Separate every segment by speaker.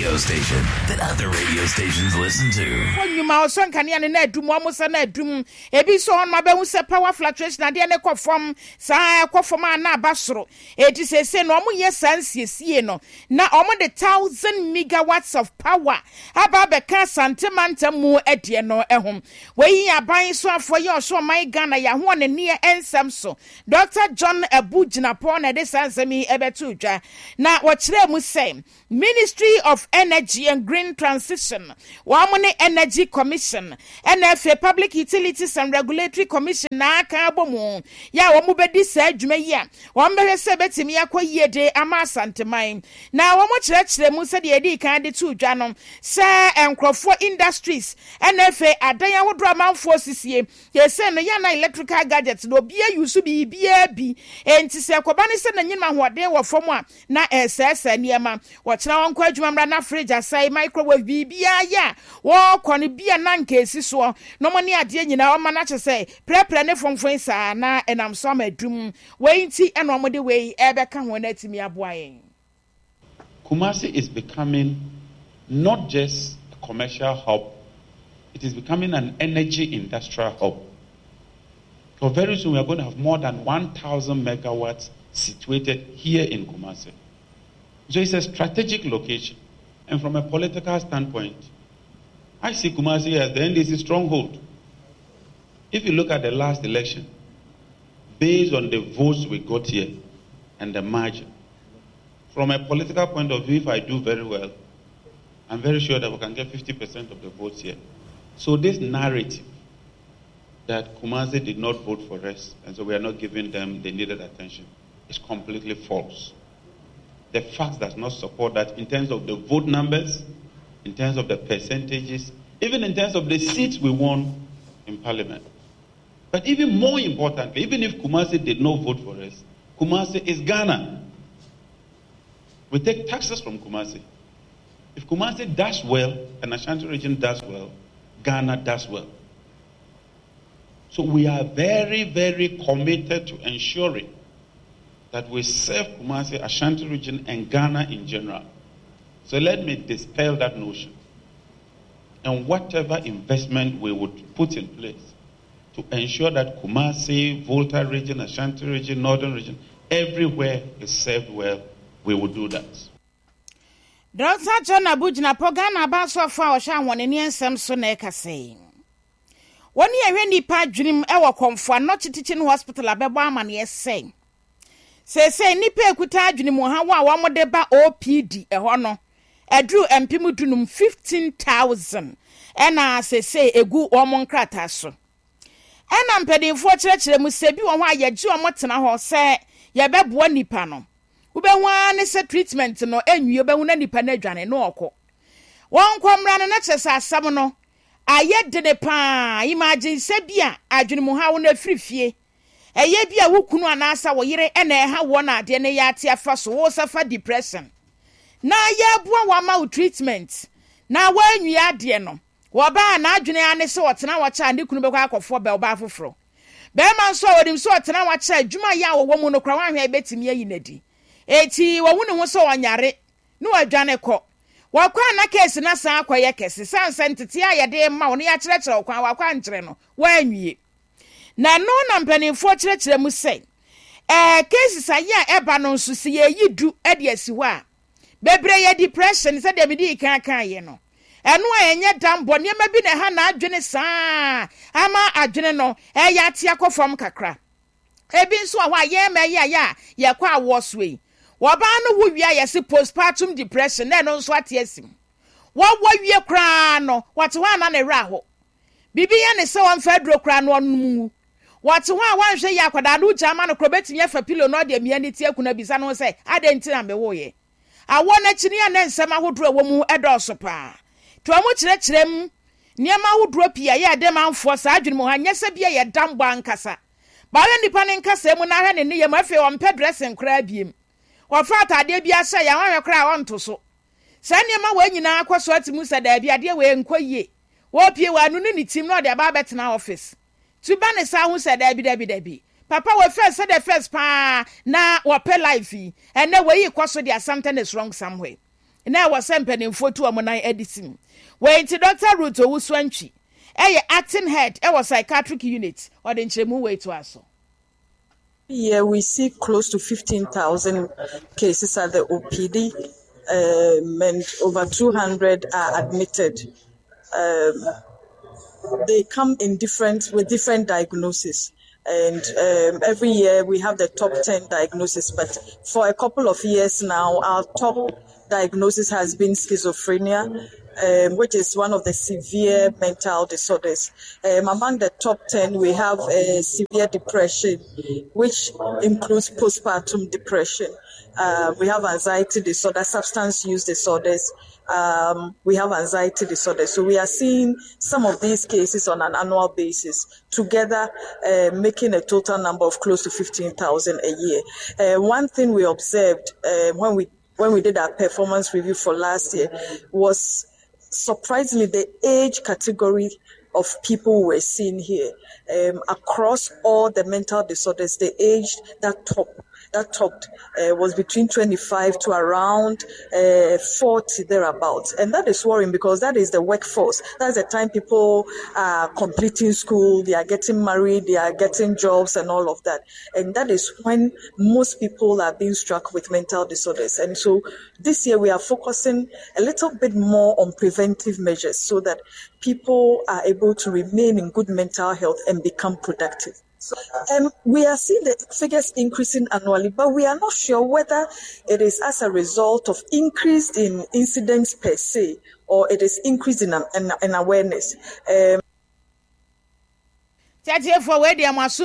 Speaker 1: radio station that other radio stations listen to.
Speaker 2: When you mouse on Canyon and Edum, almost an Edum, Ebi so on my bones, a power fluctuation, and then a from Sa Kofoma Basro. It is a say no more yes, no. Now, almost 1,000 megawatts of power. Ababeka Santamanta Mu Etieno Ehum. Where you are buying so for your so my Ghana, ya one near and Samso. Dr. John Abujina Pon at this answer me ebetuja. Now, what they must say, Ministry of Energy and Green Transition, Wamone Energy Commission, NFA Public Utilities and Regulatory Commission, na Kabomo, ya wamubedi sajme ya, wambele sebeti miyakwa yede ama santemai. Na wamo church de musa di edi kandi tu janom, sa Nkrofo Industries, NFA adaya wudra manforces ye, se no yana electrical gadgets, do biya yusubi biya bi, enti se kwabani se na nyinma huade wafomwa, na SS niyama, wachina wankwa jumamra na fridge asai microwave biya ya, wakoni biya nanke siswa, nomoni adye nyina wama nache se, pre ne fomfwen sa na enamsome dum, weinti enomode wei ebeka hweneti miyabuaye.
Speaker 3: Kumasi is becoming not just a commercial hub, it is becoming an energy industrial hub. So very soon we are going to have more than 1,000 megawatts situated here in Kumasi. So it's a strategic location. And from a political standpoint, I see Kumasi as the NDC stronghold. If you look at the last election, based on the votes we got here and the margin, from a political point of view, if I do very well, I'm very sure that we can get 50% of the votes here. So this narrative that Kumasi did not vote for us, and so we are not giving them the needed attention, is completely false. The facts does not support that in terms of the vote numbers, in terms of the percentages, even in terms of the seats we won in parliament. But even more importantly, even if Kumasi did not vote for us, Kumasi is Ghana. We take taxes from Kumasi. If Kumasi does well and Ashanti region does well, Ghana does well. So we are very, very committed to ensuring that we serve Kumasi, Ashanti region, and Ghana in general. So let me dispel that notion. And whatever investment we would put in place to ensure that Kumasi, Volta region, Ashanti region, Northern region, everywhere is served well, we will do that.
Speaker 2: Dr. John Abujina Pogana Baso for Shan one in Samson Eka saying 1 year when he part dream ever come for not teaching hospital Abebaman, yes, saying. Say nipe kuta dream hawa one more deba OPD a honor. A drew and Pimudunum 15,000. And I say a good woman cratasso. And I'm pedding for church, the Musebi on why ya Jew Motana ho say, ya beb one nipano. Ube one is a treatment no and you be one panedran no oko. One come run and access as samono. I yet did a pa, imagine Sebia, I dream how on a free fee. A yebia who kuno anasa wa yere and a ha one at the yatia first was for depression. Na ya bua wama treatment. Na when you are dear no. Waba na adwene ane se wotena wacha ande kunu bekwa akofo be oba afoforo. Be man so odim so wotena wacha adwuma ya wo mu no kra wanhwe betimi ayi nadi. Eti wo hu ne ho so wanyare no adwane ko. Wakwa na case na san akoye kese sanse ntete ayede ma wo ne ya kyerɛkyerɛ okwan wakwa nkyere no wanwie. Na no na mpanimfo kyerɛkyerɛ mu sɛ cases aya eba no nso se ye yidu ade asi ho a bebre ye depression se de medi kan ye no. Enu enye dambo niema bi na ha na adwene saa ama adwene no ya tia kofom kakra ebi nso a wa ye me ya ye kwa awoswe wo ba no wo wia ye se postpartum depression na no nso ate asim wo wie kra no wate wa na ne ra ho bibi ya ne se won fa duro kra no onmu wate wa wanhwe ya kwada no jama no krobeti ye fa pilo no de mia ne tie kuna bisa no se adenti na me wo ye awo na chini ya ne nsema hodro wo mu edoso pa to amu kyerɛkyerɛm niema wodro pia ye ade manfo sa adwene mu ha nyese bia ye dambo ankasa ba le nipa ne nkasa mu na hwe ne ne ye mafe wo mpe dressing kra biem wo fa atade bia hye ya wanhwe kra wo nto so sa niema wa nyina akwaso atimu sa da bia de we nkoyie wo pie wa anu ne tim no de ba betena office tu ba ne sa hu sa da bi papa we first pa na wo pe life ene we yi kwaso dia something is wrong somewhere na was sempeni mfoto amonai edison we nti Dr. Ruth Owusuantwi acting head psychiatric unit or the nchemu way to aso.
Speaker 4: Yeah, we see close to 15,000 cases at the OPD, and over 200 are admitted. They come in with different diagnoses. And every year we have the top 10 diagnoses, but for a couple of years now, our top diagnosis has been schizophrenia, which is one of the severe mental disorders. Among the top 10, we have severe depression, which includes postpartum depression. We have anxiety disorder, substance use disorders. We have anxiety disorder. So we are seeing some of these cases on an annual basis, together making a total number of close to 15,000 a year. One thing we observed when we did our performance review for last year was surprisingly the age category of people we're seeing here. Across all the mental disorders, the age that topped was between 25 to around 40 thereabouts. And that is worrying because that is the workforce. That's the time people are completing school, they are getting married, they are getting jobs and all of that. And that is when most people are being struck with mental disorders. And so this year we are focusing a little bit more on preventive measures so that people are able to remain in good mental health and become productive. We are seeing the figures increasing annually, but we are not sure whether it is as a result of increase in incidents per se or it is increase in awareness.
Speaker 2: For where they are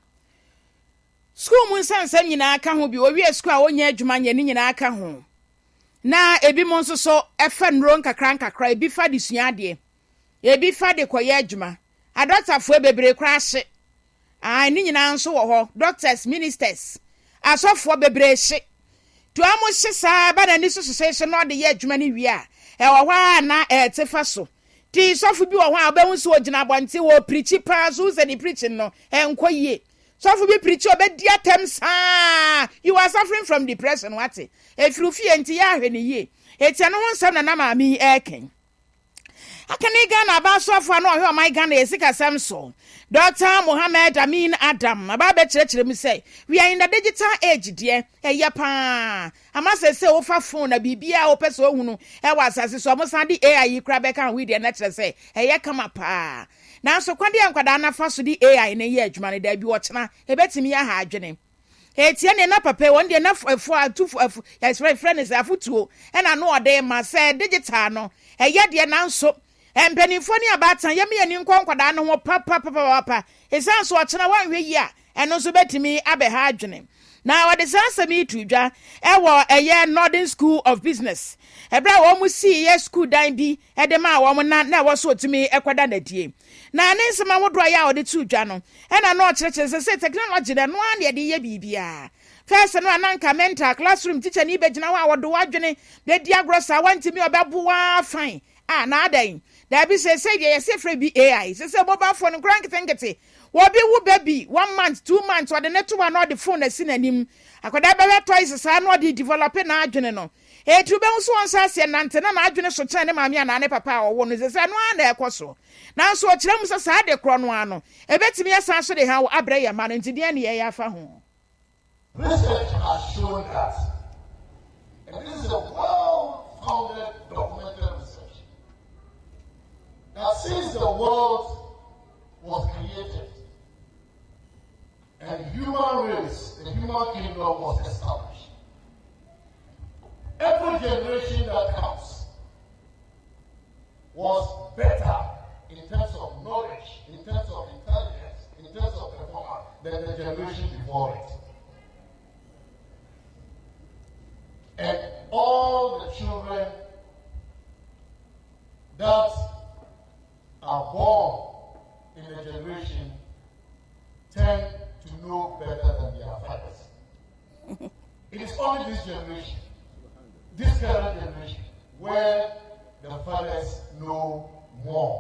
Speaker 2: school mun san nyina ka ho bi owie school a onya adwuma nya ni nyina ka ho na ebi mo nso so efa nro nkakra ebi fa de suade ebi fa de koye adwuma adotafo bebre kra hye ni nyina nso wo ho doctors ministers asofo bebre hye to amo hye saa ba na ni so hye no de ye adwuma ni wi a wo hwa na tefa so ti sofo bi wo hwa obehu so ogina bonte wo preach pa so ze ni preaching no enkoye sofo bi preach obedi atem saa you are suffering from depression what if you feel enti ya hwe ni ye eti no wonsam na ma mi eken akane Ghana ba sofo no hwe o my Ghana esika samso Dr. Mohammed Amin Adam ababe chire mi say we are in the digital age dear eya pa amase say wo fa phone na bibia wo pese ohunu e wa asase so mo san di AI kra be kan we dey na chire say eya kama pa na so kwade ankwada na fa so di AI na ye adwuma ne da bi wo chena e betimi ya ha adwene etie ne na papa won de na fo atu yes friend is afutuo e na no ode ma say digital no eya de na nso empenifo ni abatan yemi ani nkonkwada no ho papa esan so ochena wanhwe yi a eno so betimi abeha adwene na wade sansami tudwa ewo eye Northern School of Business ebra wo mu si ye school dan bi edema wo mu na wo so otimi ekwada na die na ne nsema wodo ya wode tudwa no ena no okyereke se technology de no an de ye bibia first no ananka mental classroom teacher ni begina wa wodo wadwene de diagrosa wantimi obebuwa fine na adan da bi say yes free be AI say mobile phone crank thinkete wo bi wo baby 1 month 2 months or the net one or the phone asi nanim akoda be toys sa no dey develop na adwene no etu be nso onsa se nante na adwene so kyan ne maami na ne papa wo no say no na ekoso na so kire mu sa de kro no ano ebetimi asan so de ha abre ya ma no ntide ne ya fa ho.
Speaker 5: Research has shown that, and this is a well-founded documented research, that since the world was created and human race, the human kingdom was established, every generation that comes was better in terms of knowledge, in terms of intelligence, in terms of performance than the generation before it. And all the children that are born in the generation tend to know better than their fathers. It is only this generation, this current generation, where the fathers know more.